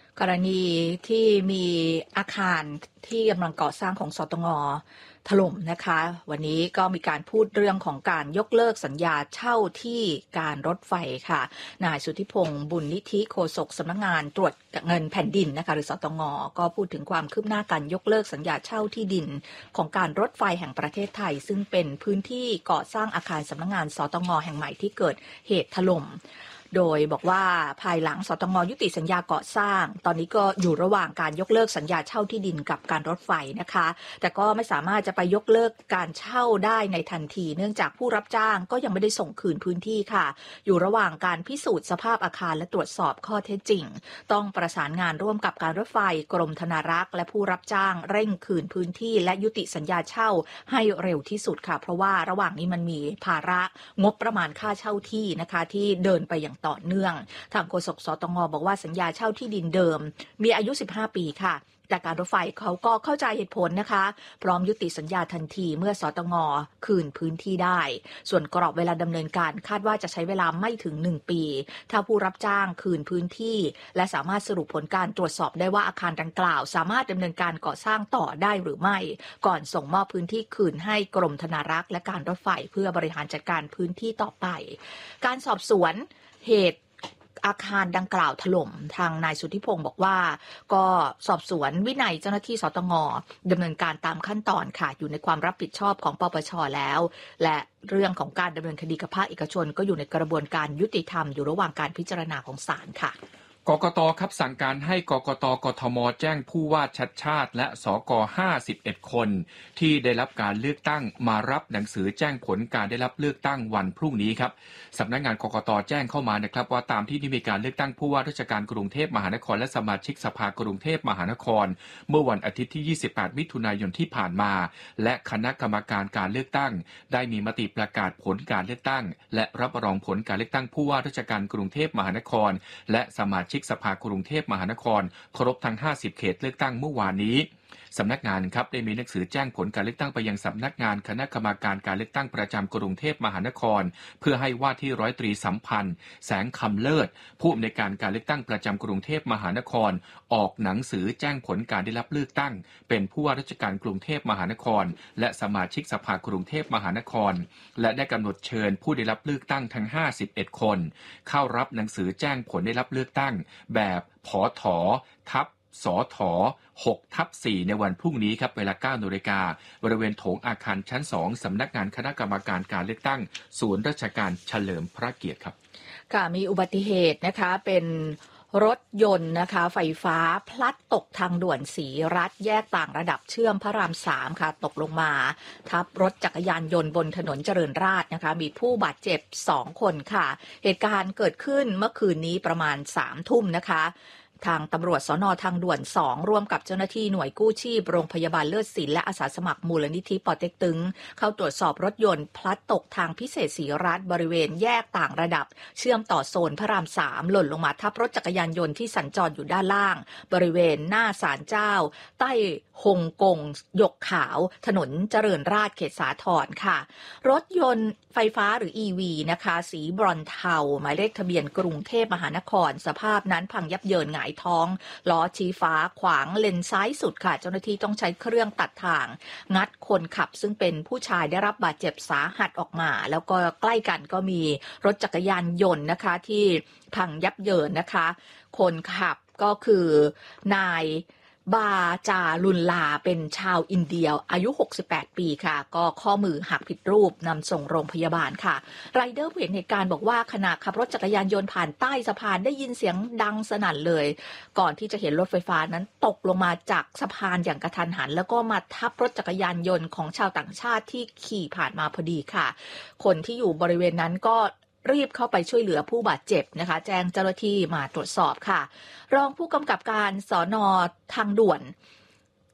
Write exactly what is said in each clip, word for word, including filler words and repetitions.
กรณีที่มีอาคารที่กำลังก่อสร้างของสตง.ถล่มนะคะวันนี้ก็มีการพูดเรื่องของการยกเลิกสัญญาเช่าที่การรถไฟค่ะนายสุทธิพงษ์บุญนิธิโฆษกสำนักงานตรวจเงินแผ่นดินนะคะหรือสตง.ก็พูดถึงความคืบหน้าการยกเลิกสัญญาเช่าที่ดินของการรถไฟแห่งประเทศไทยซึ่งเป็นพื้นที่ก่อสร้างอาคารสำนักงานสตง.แห่งใหม่ที่เกิดเหตุถล่มโดยบอกว่าภายหลังสตง.ยุติสัญญาก่อสร้างตอนนี้ก็อยู่ระหว่างการยกเลิกสัญญาเช่าที่ดินกับการรถไฟนะคะแต่ก็ไม่สามารถจะไปยกเลิกการเช่าได้ในทันทีเนื่องจากผู้รับจ้างก็ยังไม่ได้ส่งคืนพื้นที่ค่ะอยู่ระหว่างการพิสูจน์สภาพอาคารและตรวจสอบข้อเท็จจริงต้องประสานงานร่วมกับการรถไฟกรมธนารักษ์และผู้รับจ้างเร่งคืนพื้นที่และยุติสัญญาเช่าให้เร็วที่สุดค่ะเพราะว่าระหว่างนี้มันมีภาระงบประมาณค่าเช่าที่นะคะที่เดินไปอย่างต่อเนื่องทางโฆษกสตง.บอกว่าสัญญาเช่าที่ดินเดิมมีอายุสิบห้าปีค่ะแต่การรถไฟเขาก็เข้าใจเหตุผลนะคะพร้อมยุติสัญญาทันทีเมื่อสตง.คืนพื้นที่ได้ส่วนกรอบเวลาดำเนินการคาดว่าจะใช้เวลาไม่ถึงหนึ่งปีถ้าผู้รับจ้างคืนพื้นที่และสามารถสรุปผลการตรวจสอบได้ว่าอาคารดังกล่าวสามารถดำเนินการก่อสร้างต่อได้หรือไม่ก่อนส่งมอบพื้นที่คืนให้กรมธนารักษ์และการรถไฟเพื่อบริหารจัดการพื้นที่ต่อไปการสอบสวนเหตุอาคารดังกล่าวถล่มทางนายสุทธิพงษ์บอกว่าก็สอบสวนวินัยเจ้าหน้าที่สตง.ดำเนินการตามขั้นตอนค่ะอยู่ในความรับผิดชอบของปปช.แล้วและเรื่องของการดำเนินคดีกับภาคเอกชนก็อยู่ในกระบวนการยุติธรรมอยู่ระหว่างการพิจารณาของศาลค่ะกกต.ครับสั่งการให้กกต.กทม.แจ้งผู้ว่าชัดชาติและสกห้าสิบเอ็ดคนที่ได้รับการเลือกตั้งมารับหนังสือแจ้งผลการได้รับเลือกตั้งวันพรุ่งนี้ครับสำนักงานกกต.แจ้งเข้ามานะครับว่าตามที่ได้มีการเลือกตั้งผู้ว่าราชการกรุงเทพมหานครและสมาชิกสภากรุงเทพมหานครเมื่อวันอาทิตย์ที่ยี่สิบแปดมิถุนายนที่ผ่านมาและคณะกรรมการการเลือกตั้งได้มีมติประกาศผลการเลือกตั้งและรับรองผลการเลือกตั้งผู้ว่าราชการกรุงเทพมหานครและสมาชิกสภากรุงเทพมหานครครบทั้งห้าสิบเขตเลือกตั้งเมื่อวานนี้สำนักงานครับได้มีหนังสือแจ้งผลการเลือกตั้งไปยังสำนักงานคณะกรรมการการเลือกตั้งประจำกรุงเทพมหานครเพื่อให้ว่าที่ร้อยตรีสัมพันธ์แสงคำเลิศผู้อำนวยการการเลือกตั้งประจำกรุงเทพมหานครออกหนังสือแจ้งผลการได้รับเลือกตั้งเป็นผู้ว่าราชการกรุงเทพมหานครและสมาชิกสภากรุงเทพมหานครและได้กำหนดเชิญผู้ได้รับเลือกตั้งทั้งห้าสิบเอ็ดคนเข้ารับหนังสือแจ้งผลได้รับเลือกตั้งแบบผถ.ทับสถ.หกทับสี่ในวันพรุ่งนี้ครับเวลา เก้านาฬิกาบริเวณโถงอาคารชั้นสองสำนักงานคณะกรรมการการเลือกตั้งศูนย์ราชการเฉลิมพระเกียรติครับค่ะมีอุบัติเหตุนะคะเป็นรถยนต์นะคะไฟฟ้าพลัดตกทางด่วนศรีรัตน์แยกต่างระดับเชื่อมพระรามสามค่ะตกลงมาทับรถจักรยานยนต์บนถนนเจริญราษฎร์นะคะมีผู้บาดเจ็บสองคนค่ะเหตุการณ์เกิดขึ้นเมื่อคืนนี้ประมาณสามทุ่มนะคะทางตำรวจสน.ทางด่วนสองร่วมกับเจ้าหน้าที่หน่วยกู้ชีพโรงพยาบาลเลิศศิลป์และอาสาสมัครมูลนิธิปอเต็กตึงเข้าตรวจสอบรถยนต์พลัดตกทางพิเศษศรีรัตน์บริเวณแยกต่างระดับเชื่อมต่อโซนพระรามสามหล่นลงมาทับรถจักรยานยนต์ที่สัญจรอยู่ด้านล่างบริเวณหน้าศาลเจ้าใต้ฮงกงหยกขาวถนนเจริญราษฎร์เขตสาทรค่ะรถยนต์ไฟฟ้าหรือ อี วี นะคะสีบรอนซ์เทาหมายเลขทะเบียนกรุงเทพมหานครสภาพนั้นพังยับเยินหงายท้องล้อชี้ฟ้าขวางเลนซ้ายสุดค่ะเจ้าหน้าที่ต้องใช้เครื่องตัดทางงัดคนขับซึ่งเป็นผู้ชายได้รับบาดเจ็บสาหัสออกมาแล้วก็ใกล้กันก็มีรถจักรยานยนต์นะคะที่พังยับเยินนะคะคนขับก็คือนายบาจาลุนลาเป็นชาวอินเดียอายุหกสิบแปดปีค่ะก็ข้อมือหักผิดรูปนำส่งโรงพยาบาลค่ะไรเดอร์ผู้เห็นเหตุการณ์บอกว่าขณะขับรถจักรยานยนต์ผ่านใต้สะพานได้ยินเสียงดังสนั่นเลยก่อนที่จะเห็นรถไฟฟ้านั้นตกลงมาจากสะพานอย่างกระทันหันแล้วก็มาทับรถจักรยานยนต์ของชาวต่างชาติที่ขี่ผ่านมาพอดีค่ะคนที่อยู่บริเวณนั้นก็รีบเข้าไปช่วยเหลือผู้บาดเจ็บนะคะแจ้งเจ้าหน้าที่มาตรวจสอบค่ะรองผู้กำกับการสน.ทางด่วน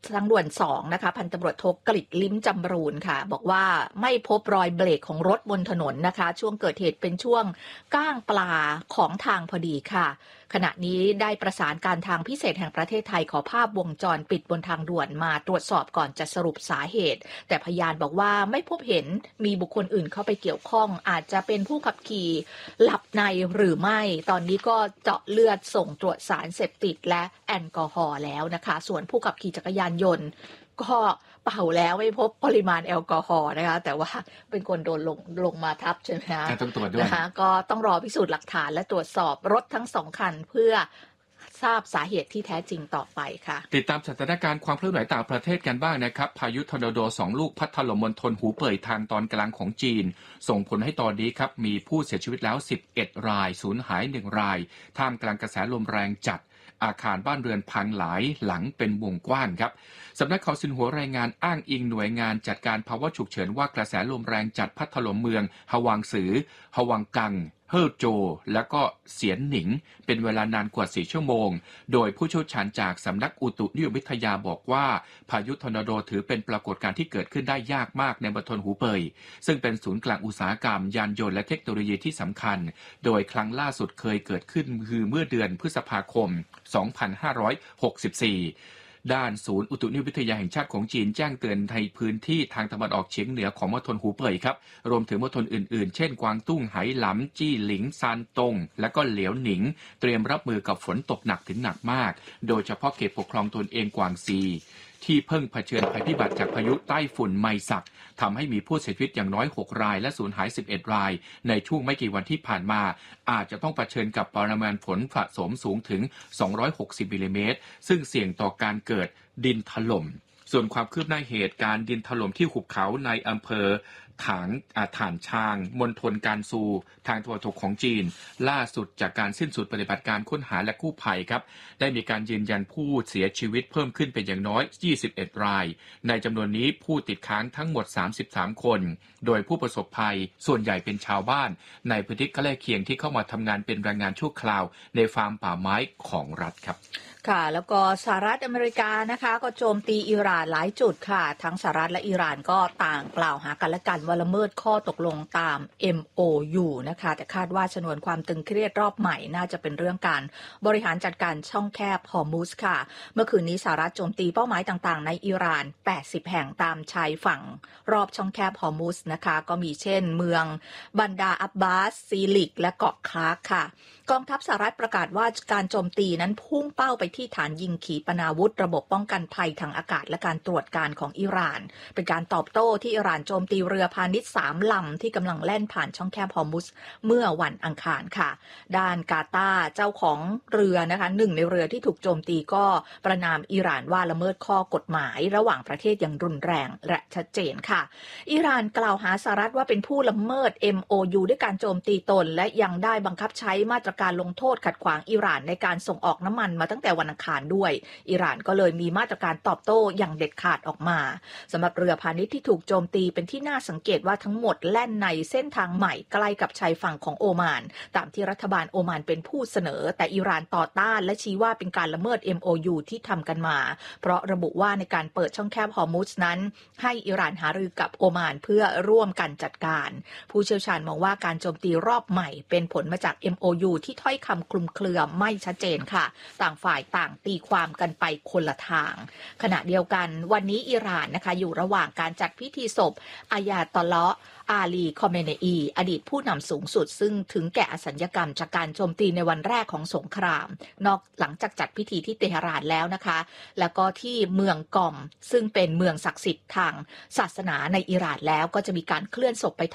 ทางด่วนสองนะคะพันตำรวจโทกฤษลิ้มจำรูนค่ะบอกว่าไม่พบรอยเบรกของรถบนถนนนะคะช่วงเกิดเหตุเป็นช่วงก้างปลาของทางพอดีค่ะขณะนี้ได้ประสานการทางพิเศษแห่งประเทศไทยขอภาพวงจรปิดบนทางด่วนมาตรวจสอบก่อนจะสรุปสาเหตุแต่พยานบอกว่าไม่พบเห็นมีบุคคลอื่นเข้าไปเกี่ยวข้องอาจจะเป็นผู้ขับขี่หลับในหรือไม่ตอนนี้ก็เจาะเลือดส่งตรวจสารเสพติดและแอลกอฮอล์แล้วนะคะส่วนผู้ขับขี่จักรยานยนต์ก็เป่าแล้วไม่พบปริมาณแอลกอฮอล์นะคะแต่ว่าเป็นคนโดนลงลงมาทับใช่ไหมคะต้องตรวจด้วยนะคะก็ต้องรอพิสูจน์หลักฐานและตรวจสอบรถทั้งสองคันเพื่อทราบสาเหตุที่แท้จริงต่อไปค่ะติดตามสถานการณ์ความเคลื่อนไหวต่างประเทศกันบ้างนะครับพายุทอร์นาโดสองลูกพัดถล่มมณฑลหูเป่ยทางตอนกลางของจีนส่งผลให้ตอนนี้ครับมีผู้เสียชีวิตแล้วสิบเอ็ดรายสูญหายหนึ่งรายท่ามกลางกระแสลมแรงจัดอาคารบ้านเรือนพังหลายหลังเป็นวงกว้างครับสำนักข่าวซินหัวรายงานอ้างอิงหน่วยงานจัดการภาวะฉุกเฉินว่ากระแสลมแรงจัดพัดถล่มเมืองฮวางซือฮวังกังเฮ่อโจและก็เสียนหนิงเป็นเวลานานกว่าสี่ชั่วโมงโดยผู้เชี่ยวชาญจากสำนักอุตุนิยมวิทยาบอกว่าพายุทอร์นาโดถือเป็นปรากฏการณ์ที่เกิดขึ้นได้ยากมากในมณฑลหูเป่ยซึ่งเป็นศูนย์กลางอุตสาหกรรมยานยนต์และเทคโนโลยีที่สำคัญโดยครั้งล่าสุดเคยเกิดขึ้นคือเมื่อเดือนพฤษภาคมสองพันห้าร้อยหกสิบสี่ด้านศูนย์อุตุนิยมวิทยาแห่งชาติของจีนแจ้งเตือนในพื้นที่ทางตะวันออกเฉียงเหนือของมณฑลหูเป่ยครับรวมถึงมณฑลอื่นๆเช่นกวางตุ้งไหหลำจี้หลิงซานตงและก็เหลียวหนิงเตรียมรับมือกับฝนตกหนักถึงหนักมากโดยเฉพาะเขตปกครองตนเองกวางซีที่เพิ่งเผชิญภัยพิบัติจากพายุใต้ฝุ่นไมซักทำให้มีผู้เสียชีวิตอย่างน้อยหกรายและสูญหายสิบเอ็ดรายในช่วงไม่กี่วันที่ผ่านมาอาจจะต้องเผชิญกับปริมาณฝนสะสมสูงถึงสองร้อยหกสิบมิลลิเมตรซึ่งเสี่ยงต่อการเกิดดินถล่มส่วนความคืบหน้าเหตุการณ์ดินถล่มที่หุบเขาในอำเภอถางอาถานชางมณฑลการซูทางตะวันตกของจีนล่าสุดจากการสิ้นสุดปฏิบัติการค้นหาและกู้ภัยครับได้มีการยืนยันผู้เสียชีวิตเพิ่มขึ้นเป็นอย่างน้อยยี่สิบเอ็ดรายในจำนวนนี้ผู้ติดค้างทั้งหมดสามสิบสามคนโดยผู้ประสบภัยส่วนใหญ่เป็นชาวบ้านในพื้นที่ใกล้เคียงที่เข้ามาทำงานเป็นแรงงานชั่วคราวในฟาร์มป่าไม้ของรัฐครับค่ะแล้วก็สหรัฐอเมริกานะคะก็โจมตีอิหร่านหลายจุดค่ะทั้งสหรัฐและอิหร่านก็ต่างกล่าวหากันและกันว่าละเมิดข้อตกลงตาม เอ็ม โอ ยู นะคะแต่คาดว่าชนวนความตึงเครียดรอบใหม่น่าจะเป็นเรื่องการบริหารจัดการช่องแคบฮอร์มุซค่ะเมื่อคืนนี้สหรัฐโจมตีเป้าหมายต่างๆในอิหร่านแปดสิบแห่งตามชายฝั่งรอบช่องแคบฮอร์มุซนะคะก็มีเช่นเมืองบันดาอับบาสซีลิกและเกาะคลาร์กค่ะกองทัพสหรัฐประกาศว่าการโจมตีนั้นพุ่งเป้าไปที่ฐานยิงขีปนาวุธระบบป้องกันภัยทางอากาศและการตรวจการของอิหร่านเป็นการตอบโต้ที่อิหร่านโจมตีเรือพาณิชย์สามลำที่กำลังแล่นผ่านช่องแคบฮอร์มุซเมื่อวันอังคารค่ะด้านกาตาร์เจ้าของเรือนะคะหนึ่งในเรือที่ถูกโจมตีก็ประนามอิหร่านว่าละเมิดข้อกฎหมายระหว่างประเทศอย่างรุนแรงและชัดเจนค่ะอิหร่านกล่าวหาสหรัฐว่าเป็นผู้ละเมิด เอ็ม โอ ยู ด้วยการโจมตีตนและยังได้บังคับใช้มาตรการลงโทษขัดขวางอิหร่านในการส่งออกน้ำมันมาตั้งแต่วันอังคารด้วยอิหร่านก็เลยมีมาตรการตอบโต้อย่างเด็ดขาดออกมาสำหรับเรือพาณิชย์ที่ถูกโจมตีเป็นที่น่าสังเกตว่าทั้งหมดแล่นในเส้นทางใหม่ใกล้กับชายฝั่งของโอมานตามที่รัฐบาลโอมานเป็นผู้เสนอแต่อิหร่านต่อต้านและชี้ว่าเป็นการละเมิด เอ็ม โอ ยู ที่ทำกันมาเพราะระบุว่าในการเปิดช่องแคบฮอร์มุซนั้นให้อิหร่านหารือกับโอมานเพื่อร่วมกันจัดการผู้เชี่ยวชาญมองว่าการโจมตีรอบใหม่เป็นผลมาจาก เอ็ม โอ ยู ที่ถ้อยคำคลุมเครือไม่ชัดเจนค่ะต่างฝ่ายต่างตีความกันไปคนละทางขณะเดียวกันวันนี้อิหร่านนะคะอยู่ระหว่างการจัดพิธีศพอายาตอลาห์อาลีคอเมเนอีอดีตผู้นำสูงสุดซึ่งถึงแก่อสัญญกรรมจากการโจมตีในวันแรกของสงครามนอกหลังจากจัดพิธีที่เตหะรานแล้วนะคะแล้วก็ที่เมืองกอมซึ่งเป็นเมืองศักดิ์สิทธิ์ทางศาสนาในอิหร่านแล้วก็จะมีการเคลื่อนศพไป